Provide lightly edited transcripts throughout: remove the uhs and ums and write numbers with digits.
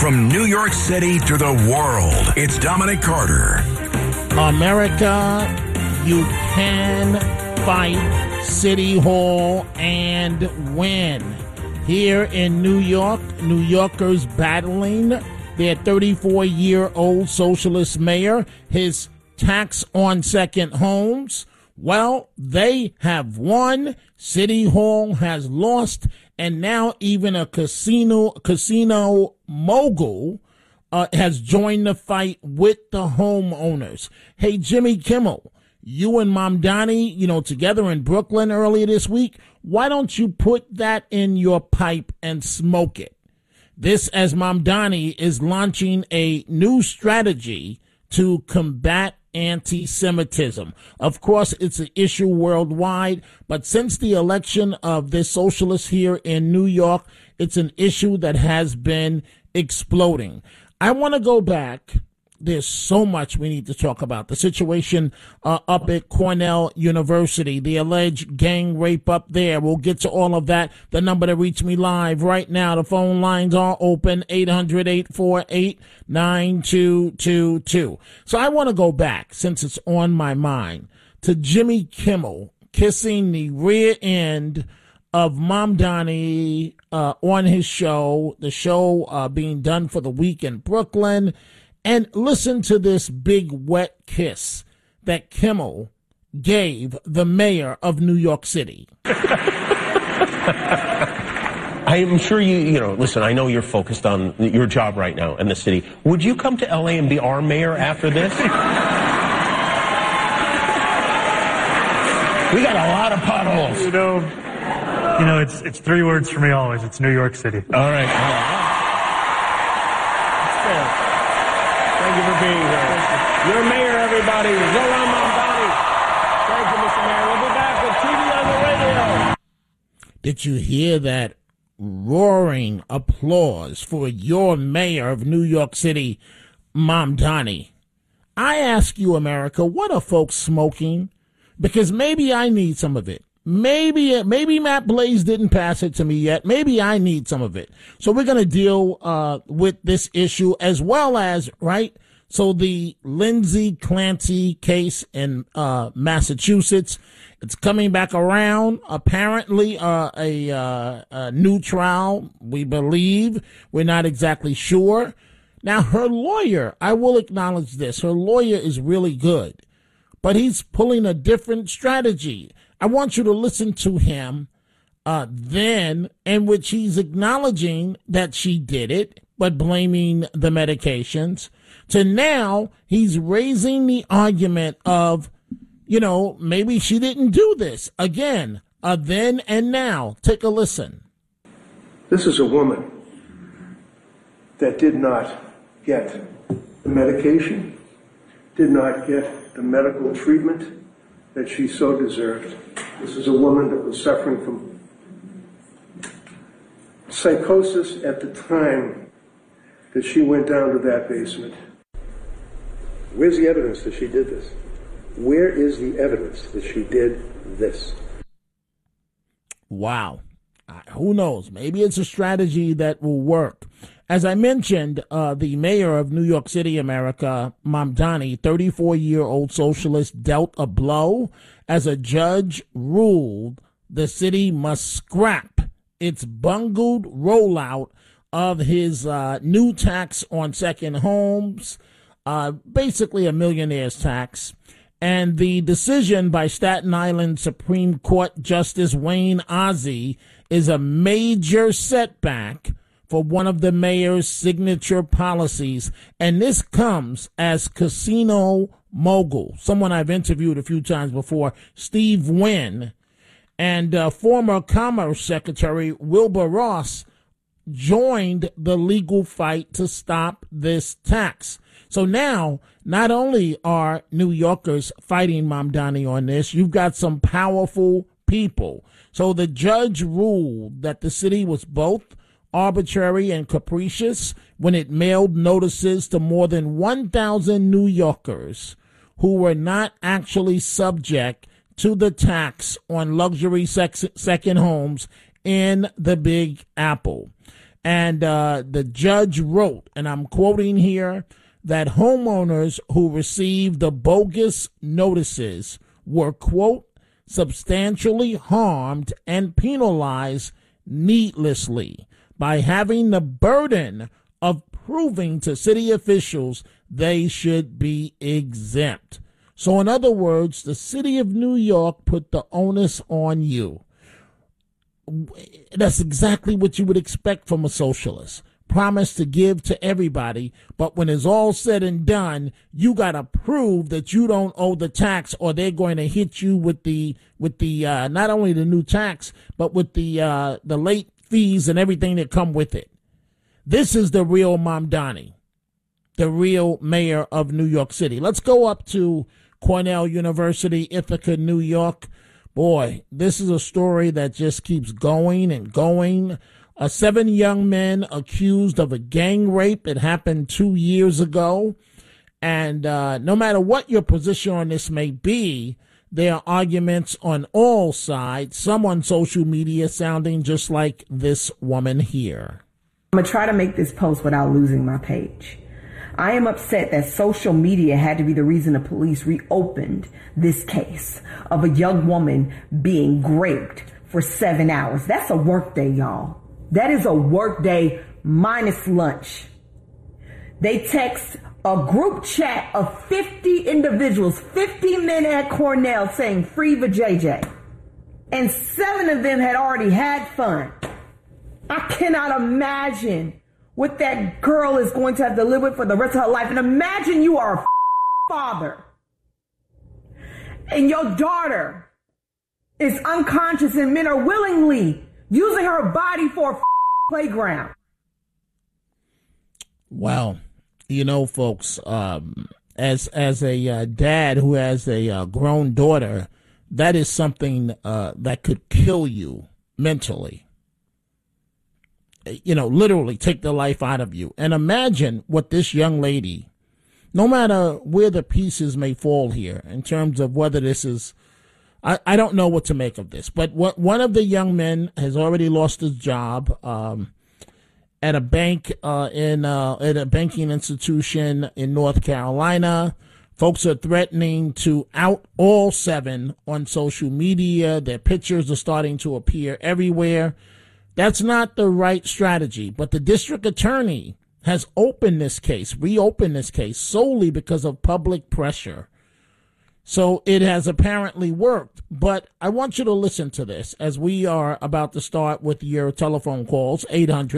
From New York City to the world, it's Dominic Carter. America, you can fight City Hall and win. Here in New York, New Yorkers battling their 34-year-old socialist mayor, his tax on second homes. Well, they have won. City Hall has lost. And now even a casino mogul has joined the fight with the homeowners. Hey, Jimmy Kimmel, you and Mamdani, together in Brooklyn earlier this week. Why don't you put that in your pipe and smoke it? This as Mamdani is launching a new strategy to combat anti-Semitism. Of course, it's an issue worldwide, but since the election of this socialist here in New York, it's an issue that has been exploding. I want to go back. There's so much we need to talk about. The situation up at Cornell University, the alleged gang rape up there. We'll get to all of that. The number to reach me live right now. The phone lines are open, 800-848-9222. So I want to go back, since it's on my mind, to Jimmy Kimmel kissing the rear end of Mamdani on his show, the show being done for the week in Brooklyn. And listen to this big wet kiss that Kimmel gave the mayor of New York City. I am sure listen, I know you're focused on your job right now in the city. Would you come to L.A. and be our mayor after this? We got a lot of potholes. It's three words for me always. It's New York City. All right. That's fair. Thank you for being here. Your mayor, everybody. Zoran Mamdani. Thank you, Mr. Mayor. We'll be back with TV on the radio. Did you hear that roaring applause for your mayor of New York City, Mamdani? I ask you, America, what are folks smoking? Because maybe I need some of it. Maybe Matt Blaze didn't pass it to me yet. Maybe I need some of it. So we're going to deal with this issue as well as, right? So the Lindsay Clancy case in Massachusetts, it's coming back around. Apparently a new trial, we believe. We're not exactly sure. Now, her lawyer, I will acknowledge this, her lawyer is really good, but he's pulling a different strategy. I want you to listen to him then, in which he's acknowledging that she did it, but blaming the medications, to now he's raising the argument of, maybe she didn't do this. Again, a then and now. Take a listen. This is a woman that did not get the medication, did not get the medical treatment that she so deserved. This is a woman that was suffering from psychosis at the time that she went down to that basement. Where's the evidence that she did this? Where is the evidence that she did this? Wow. Who knows? Maybe it's a strategy that will work. As I mentioned, the mayor of New York City, America, Mamdani, 34-year-old socialist, dealt a blow as a judge ruled the city must scrap its bungled rollout of his new tax on second homes, basically a millionaire's tax. And the decision by Staten Island Supreme Court Justice Wayne Ozzie is a major setback for one of the mayor's signature policies. And this comes as casino mogul, someone I've interviewed a few times before, Steve Wynn, and former Commerce Secretary Wilbur Ross joined the legal fight to stop this tax. So now, not only are New Yorkers fighting Mamdani on this, you've got some powerful people. So the judge ruled that the city was both arbitrary and capricious when it mailed notices to more than 1,000 New Yorkers who were not actually subject to the tax on luxury second homes in the Big Apple. And the judge wrote, and I'm quoting here, that homeowners who received the bogus notices were, quote, substantially harmed and penalized needlessly by having the burden of proving to city officials they should be exempt. So in other words, the city of New York put the onus on you. That's exactly what you would expect from a socialist. Promise to give to everybody, but when it's all said and done, you got to prove that you don't owe the tax, or they're going to hit you with the not only the new tax, but with the late fees and everything that come with it. This is the real Mamdani, the real mayor of New York City. Let's go up to Cornell University, Ithaca, New York. Boy, this is a story that just keeps going and going. 7 young men accused of a gang rape. It happened 2 years ago. And no matter what your position on this may be, there are arguments on all sides, some on social media sounding just like this woman here. I'm going to try to make this post without losing my page. I am upset that social media had to be the reason the police reopened this case of a young woman being raped for 7 hours. That's a work day, y'all. That is a work day minus lunch. They text a group chat of 50 individuals, 50 men at Cornell saying free Vijay. And 7 of them had already had fun. I cannot imagine what that girl is going to have to live with for the rest of her life. And imagine you are a father and your daughter is unconscious and men are willingly using her body for a playground. Well, you know, folks, as a dad who has a grown daughter, that is something that could kill you mentally. You know, literally take the life out of you. And imagine what this young lady, no matter where the pieces may fall here in terms of whether this is, I don't know what to make of this, but one of the young men has already lost his job at a bank at a banking institution in North Carolina. Folks are threatening to out all 7 on social media. Their pictures are starting to appear everywhere. That's not the right strategy, but the district attorney has reopened this case solely because of public pressure. So it has apparently worked, but I want you to listen to this as we are about to start with your telephone calls,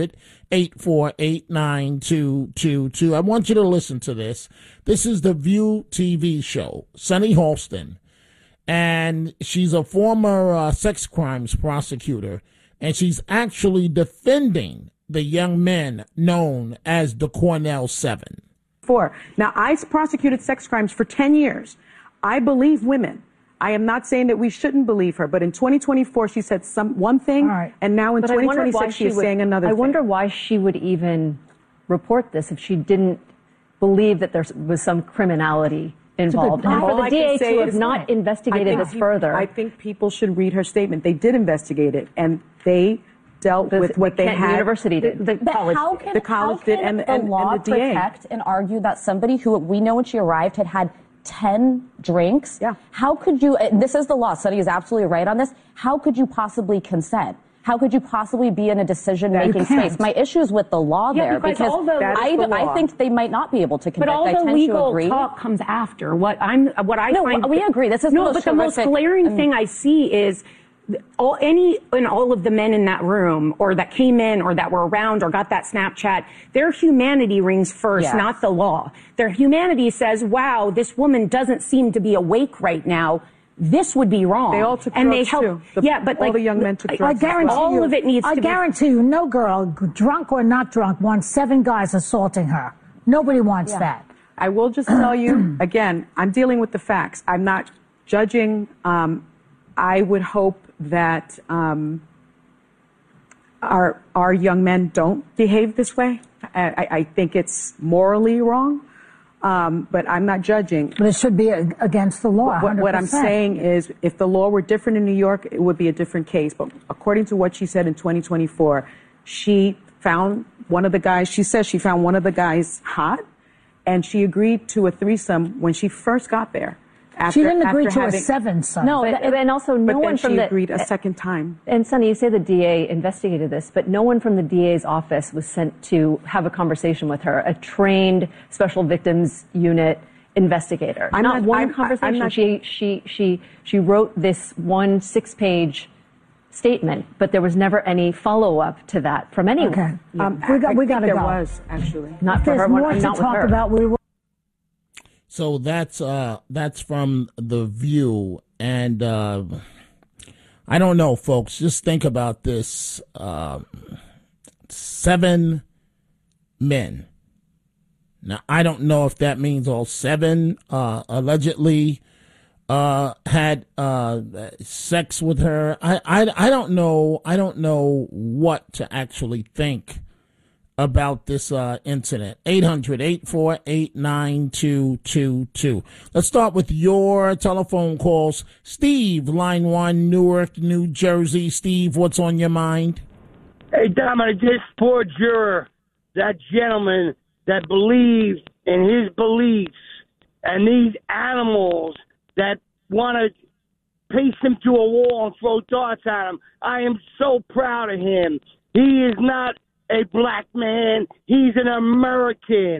800-848-9222. I want you to listen to this. This is the View TV show, Sunny Halston, and she's a former sex crimes prosecutor. And she's actually defending the young men known as the Cornell 7. Now, I prosecuted sex crimes for 10 years. I believe women. I am not saying that we shouldn't believe her, but in 2024, she said one thing, right, and now in 2026, she is saying another thing. I wonder why she would even report this if she didn't believe that there was some criminality involved. And for the DA to have not investigated this further. I think people should read her statement. They did investigate it, and they dealt with what they had. The university did. The college did, and the law DA. Protect and argue that somebody who we know when she arrived had 10 drinks? Yeah. How could you, this is the law, Sunny is absolutely right on this, how could you possibly consent? How could you possibly be in a decision-making space? My issue is with the law there, because I think they might not be able to convict. But all the legal talk comes after. What I find. We agree. This is no, but the most glaring thing I see is all of the men in that room, or that came in, or that were around, or got that Snapchat, their humanity rings first, not the law. Their humanity says, "Wow, this woman doesn't seem to be awake right now. This would be wrong." They all took drugs too. But all the young men took drugs. I guarantee all of it needs to be. I guarantee you, no girl, drunk or not drunk, wants 7 guys assaulting her. Nobody wants that. I will just tell you again. I'm dealing with the facts. I'm not judging. I would hope that our young men don't behave this way. I think it's morally wrong. But I'm not judging. But it should be against the law. What I'm saying is, if the law were different in New York, it would be a different case. But according to what she said in 2024, she found one of the guys, she says she found one of the guys hot, and she agreed to a threesome when she first got there. She didn't agree to a 7, son. No, and also no one from she agreed a second time. And Sonny, you say the DA investigated this, but no one from the DA's office was sent to have a conversation with her, a trained Special Victims Unit investigator. Not one conversation. She wrote this 1 6-page statement, but there was never any follow-up to that from anyone. Okay. We got to go. There was, actually. Not for her. More to talk about. So that's from The View, and I don't know, folks. Just think about this: 7 men. Now I don't know if that means all 7 allegedly had sex with her. I don't know. I don't know what to actually think about this incident. 800-848-9222. Let's start with your telephone calls. Steve, line 1, Newark, New Jersey. Steve, what's on your mind? Hey, Dominic, this poor juror, that gentleman that believed in his beliefs, and these animals that want to pace him to a wall and throw darts at him. I am so proud of him. He is not a black man. He's an American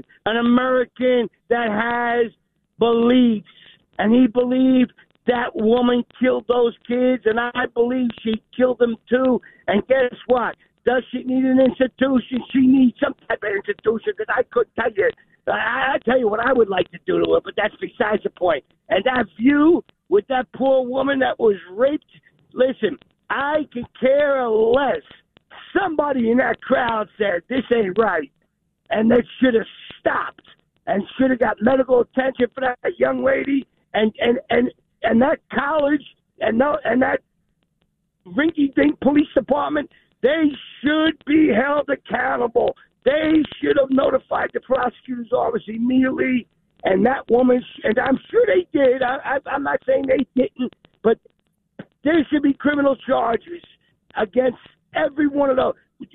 that has beliefs. And he believed that woman killed those kids, and I believe she killed them too. And guess what? Does she need an institution? She needs some type of institution, because I couldn't tell you. I tell you what I would like to do to her, but that's besides the point. And that view with that poor woman that was raped, listen, I could care less. Somebody in that crowd said, this ain't right. And they should have stopped and should have got medical attention for that young lady and that college and that rinky-dink police department. They should be held accountable. They should have notified the prosecutor's office immediately, and that woman, and I'm sure they did. I'm not saying they didn't, but there should be criminal charges against every one of those.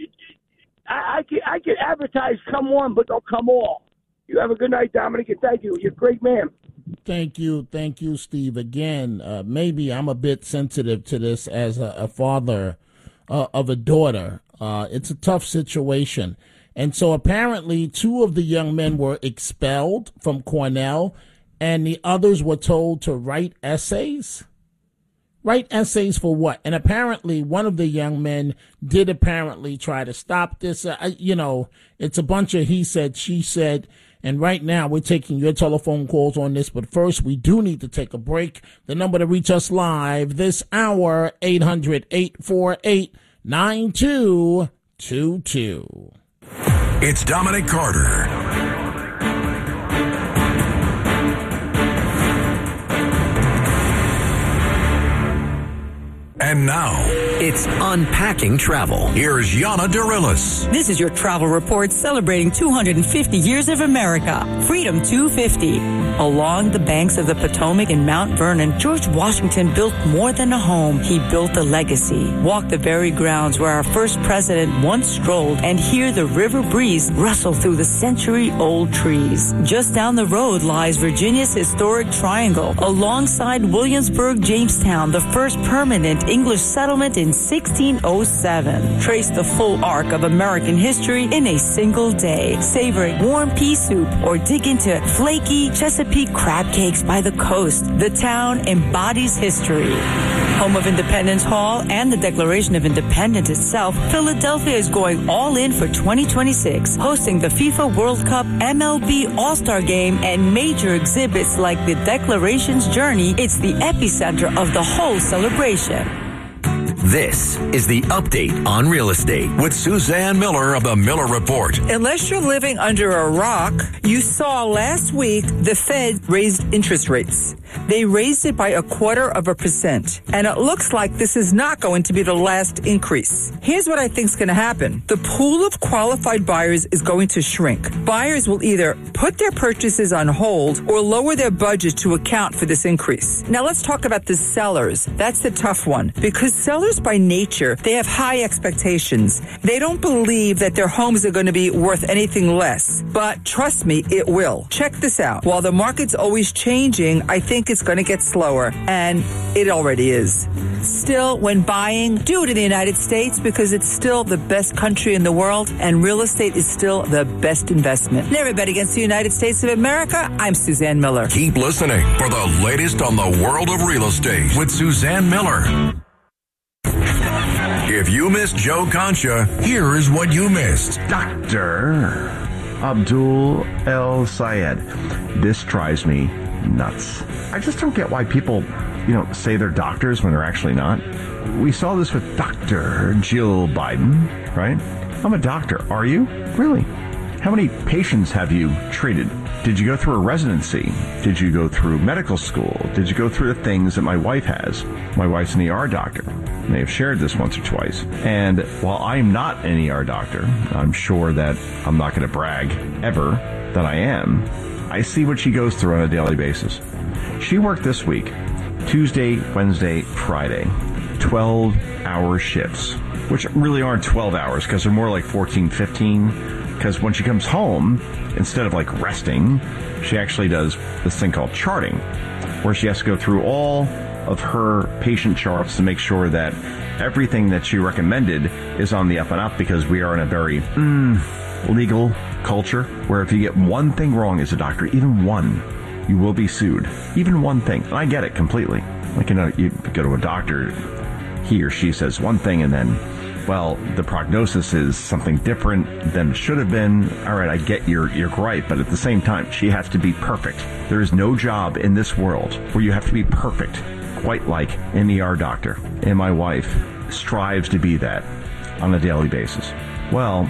I can advertise come one, but don't come all. You have a good night, Dominic, and thank you. You're a great man. Thank you, Steve. Again, maybe I'm a bit sensitive to this as a father of a daughter. It's a tough situation. And so apparently 2 of the young men were expelled from Cornell, and the others were told to write essays. Write essays for what? And apparently one of the young men did apparently try to stop this. It's a bunch of he said, she said. And right now we're taking your telephone calls on this. But first, we do need to take a break. The number to reach us live this hour, 800-848-9222. It's Dominic Carter. And now, it's Unpacking Travel. Here's Yana Dirilis. This is your travel report celebrating 250 years of America. Freedom 250. Along the banks of the Potomac in Mount Vernon, George Washington built more than a home. He built a legacy. Walk the very grounds where our first president once strolled and hear the river breeze rustle through the century-old trees. Just down the road lies Virginia's historic triangle. Alongside Williamsburg, Jamestown, the first permanent English settlement in 1607. Trace the full arc of American history in a single day. Savor warm pea soup or dig into flaky Chesapeake crab cakes by the coast. The town embodies history. Home of Independence Hall and the Declaration of Independence itself, Philadelphia is going all in for 2026, hosting the FIFA World Cup, MLB All-Star Game, and major exhibits like the Declaration's Journey. It's the epicenter of the whole celebration. This is the Update on Real Estate with Suzanne Miller of the Miller Report. Unless you're living under a rock, you saw last week the Fed raised interest rates. They raised it by 0.25%. And it looks like this is not going to be the last increase. Here's what I think is going to happen. The pool of qualified buyers is going to shrink. Buyers will either put their purchases on hold or lower their budget to account for this increase. Now let's talk about the sellers. That's the tough one, because sellers Realtors by nature, they have high expectations. They don't believe that their homes are going to be worth anything less. But trust me, it will. Check this out. While the market's always changing, I think it's going to get slower. And it already is. Still, when buying, do it in the United States because it's still the best country in the world and real estate is still the best investment. Never bet against the United States of America. I'm Suzanne Miller. Keep listening for the latest on the world of real estate with Suzanne Miller. If you missed Joe Concha, here is what you missed. Dr. Abdul El Sayed. This drives me nuts. I just don't get why people, say they're doctors when they're actually not. We saw this with Dr. Jill Biden, right? I'm a doctor. Are you? Really? How many patients have you treated? Did you go through a residency? Did you go through medical school? Did you go through the things that my wife has? My wife's an ER doctor. They have shared this once or twice. And while I'm not an ER doctor, I'm sure that I'm not going to brag ever that I am. I see what she goes through on a daily basis. She worked this week, Tuesday, Wednesday, Friday, 12-hour shifts, which really aren't 12 hours because they're more like 14, 15. Because when she comes home, instead of like resting, she actually does this thing called charting, where she has to go through all of her patient charts to make sure that everything that she recommended is on the up and up, because we are in a very legal culture where if you get one thing wrong as a doctor, even one, you will be sued. Even one thing. And I get it completely. Like, you go to a doctor, he or she says one thing and then, well, the prognosis is something different than it should have been. All right, I get your gripe, but at the same time, she has to be perfect. There is no job in this world where you have to be perfect, quite like an ER doctor. And my wife strives to be that on a daily basis. Well,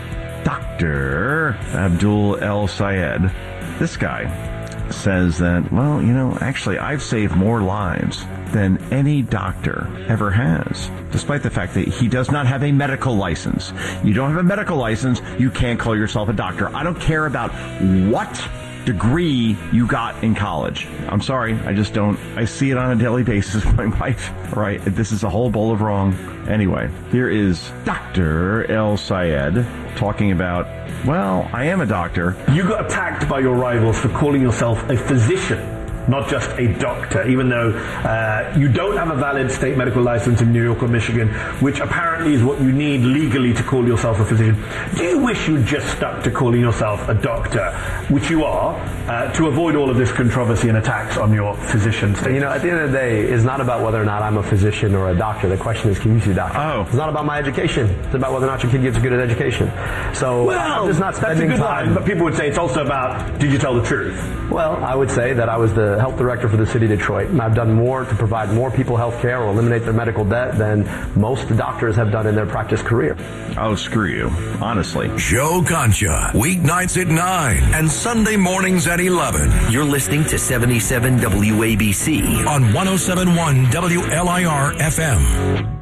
Dr. Abdul El Sayed, this guy says that, well, actually I've saved more lives than any doctor ever has, despite the fact that he does not have a medical license. You don't have a medical license, you can't call yourself a doctor. I don't care about what degree you got in college. I'm sorry, I just don't. I see it on a daily basis with my wife. Right? This is a whole bowl of wrong. Anyway, here is Dr. El Sayed talking about, well, I am a doctor. You got attacked by your rivals for calling yourself a physician, not just a doctor, even though you don't have a valid state medical license in New York or Michigan, which apparently is what you need legally to call yourself a physician. Do you wish you'd just stuck to calling yourself a doctor, which you are, to avoid all of this controversy and attacks on your physician status? At the end of the day, it's not about whether or not I'm a physician or a doctor. The question is, can you see a doctor? Oh. It's not about my education. It's about whether or not your kid gets a good education. So I'm just not spending that's a good time. line, but people would say it's also about, did you tell the truth? Well, I would say that I was the health director for the city of Detroit, and I've done more to provide more people health care or eliminate their medical debt than most doctors have done in their practice career. Oh, screw you. Honestly. Joe Concha, weeknights at 9 and Sunday mornings at 11. You're listening to 77 WABC on 107.1 WLIR FM.